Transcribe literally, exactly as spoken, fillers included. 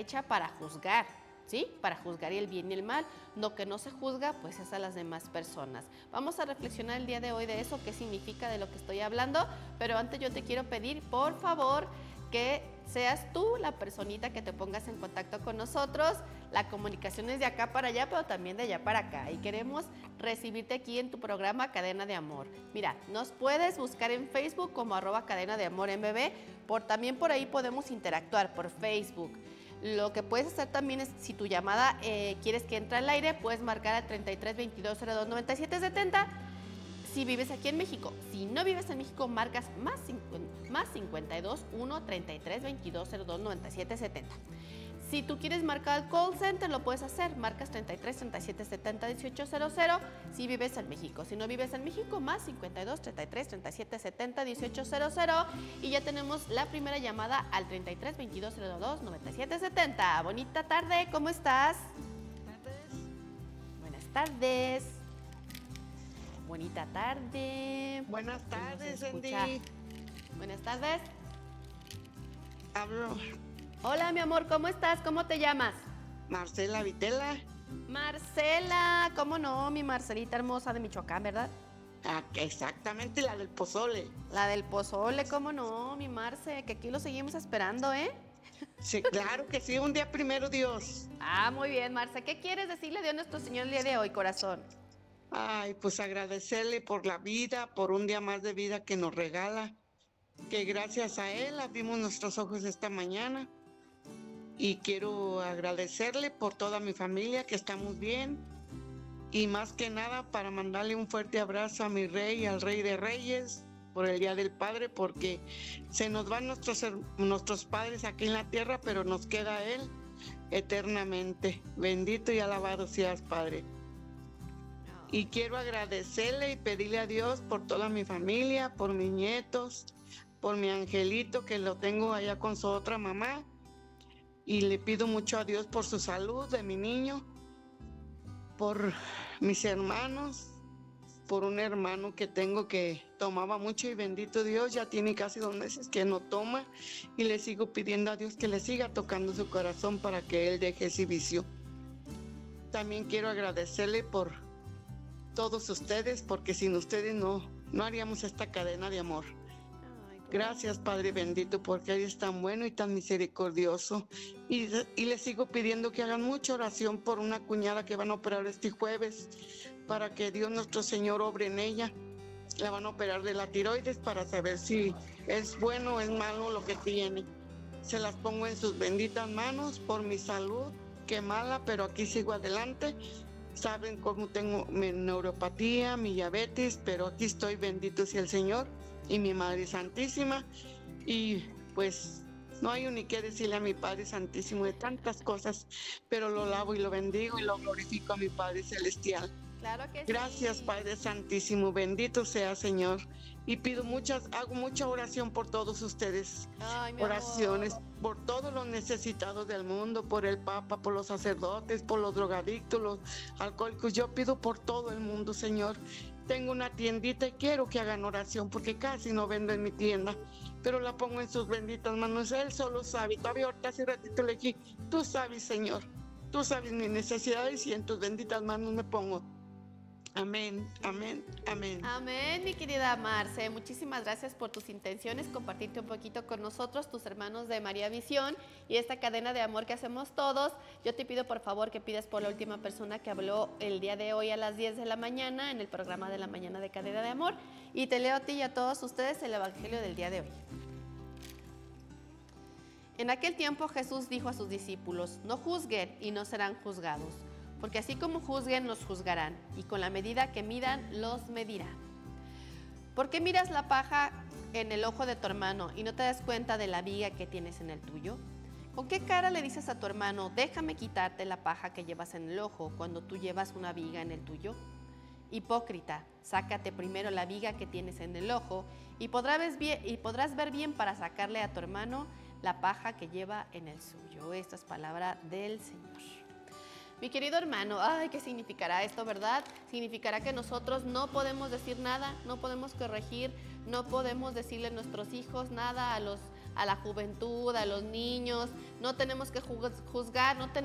hecha para juzgar, ¿sí? Para juzgar el bien y el mal. Lo que no se juzga, pues es a las demás personas. Vamos a reflexionar el día de hoy de eso, qué significa de lo que estoy hablando, pero antes yo te quiero pedir, por favor, que seas tú la personita que te pongas en contacto con nosotros. La comunicación es de acá para allá, pero también de allá para acá. Y queremos recibirte aquí en tu programa Cadena de Amor. Mira, nos puedes buscar en Facebook como arroba Cadena de Amor M B. Por, también por ahí podemos interactuar por Facebook. Lo que puedes hacer también es, si tu llamada eh, quieres que entre al aire, puedes marcar al treinta y tres veintidós cero dos noventa y siete setenta. Si vives aquí en México. Si no vives en México, marcas más, más cincuenta y dos uno treinta y tres veintidós cero dos noventa y siete setenta. Si tú quieres marcar al call center, lo puedes hacer. Marcas treinta y tres treinta y siete setenta dieciocho cero cero si vives en México. Si no vives en México, más cincuenta y dos treinta y tres treinta y siete setenta dieciocho cero cero. Y ya tenemos la primera llamada al treinta y tres veintidós cero dos noventa y siete setenta. Bonita tarde, ¿cómo estás? Buenas tardes. Bonita tarde. Buenas tardes, Andy. Buenas tardes. Hablo. Hola, mi amor, ¿cómo estás? ¿Cómo te llamas? Marcela Vitela. Marcela, ¿cómo no? Mi Marcelita hermosa de Michoacán, ¿verdad? Ah, exactamente, la del pozole. La del pozole, ¿cómo no? Mi Marce, que aquí lo seguimos esperando, ¿eh? Sí, claro que sí, un día primero Dios. Ah, muy bien, Marce. ¿Qué quieres decirle a Dios nuestro Señor el día de hoy, corazón? Ay, pues agradecerle por la vida, por un día más de vida que nos regala, que gracias a Él abrimos nuestros ojos esta mañana. Y quiero agradecerle por toda mi familia, que estamos bien. Y más que nada para mandarle un fuerte abrazo a mi rey, al Rey de Reyes, por el Día del Padre, porque se nos van nuestros, nuestros padres aquí en la tierra, pero nos queda Él eternamente. Bendito y alabado seas, Padre. Y quiero agradecerle y pedirle a Dios por toda mi familia, por mis nietos, por mi angelito que lo tengo allá con su otra mamá. Y le pido mucho a Dios por su salud de mi niño, por mis hermanos, por un hermano que tengo que tomaba mucho y bendito Dios, ya tiene casi dos meses que no toma y le sigo pidiendo a Dios que le siga tocando su corazón para que él deje ese vicio. También quiero agradecerle por todos ustedes, porque sin ustedes no, no haríamos esta cadena de amor. Gracias, Padre bendito, porque Él es tan bueno y tan misericordioso. Y, y le sigo pidiendo que hagan mucha oración por una cuñada que van a operar este jueves, para que Dios nuestro Señor obre en ella. La van a operar de la tiroides para saber si es bueno o es malo lo que tiene. Se las pongo en sus benditas manos por mi salud, que mala, pero aquí sigo adelante. Saben cómo tengo mi neuropatía, mi diabetes, pero aquí estoy, bendito sea el Señor. Y mi Madre Santísima, y pues no hay ni qué decirle a mi Padre Santísimo de tantas cosas, pero lo lavo y lo bendigo y lo glorifico a mi Padre Celestial. Claro que sí. Gracias, Padre Santísimo, bendito sea, Señor, y pido muchas, hago mucha oración por todos ustedes. Ay, mi Oraciones amor. por todos los necesitados del mundo, por el Papa, por los sacerdotes, por los drogadictos, los alcohólicos. Yo pido por todo el mundo, Señor. Tengo una tiendita y quiero que hagan oración porque casi no vendo en mi tienda, pero la pongo en sus benditas manos. Él solo sabe. Todavía ahorita hace ratito le dije, tú sabes, Señor, tú sabes mis necesidades y en tus benditas manos me pongo. Amén, amén, amén. Amén, mi querida Marce. Muchísimas gracias por tus intenciones, compartirte un poquito con nosotros, tus hermanos de María Visión y esta cadena de amor que hacemos todos. Yo te pido por favor que pidas por la última persona que habló el día de hoy a las diez de la mañana en el programa de la mañana de Cadena de Amor. Y te leo a ti y a todos ustedes el evangelio del día de hoy. En aquel tiempo Jesús dijo a sus discípulos, no juzguen y no serán juzgados. Porque así como juzguen, los juzgarán, y con la medida que midan, los medirá. ¿Por qué miras la paja en el ojo de tu hermano y no te das cuenta de la viga que tienes en el tuyo? ¿Con qué cara le dices a tu hermano, déjame quitarte la paja que llevas en el ojo cuando tú llevas una viga en el tuyo? Hipócrita, sácate primero la viga que tienes en el ojo y podrás, bien, y podrás ver bien para sacarle a tu hermano la paja que lleva en el suyo. Esta es palabra del Señor. Mi querido hermano, ay, ¿qué significará esto, verdad? Significará que nosotros no podemos decir nada, no podemos corregir, no podemos decirle a nuestros hijos nada, a los, a la juventud, a los niños, no tenemos que juzgar, no tenemos